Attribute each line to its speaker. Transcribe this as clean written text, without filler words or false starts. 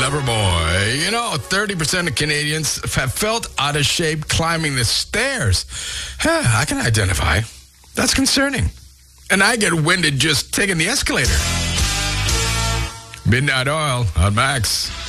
Speaker 1: Loverboy. 30% of Canadians have felt out of shape climbing the stairs. I can identify. That's concerning. And I get winded just taking the escalator. Midnight Oil on Max.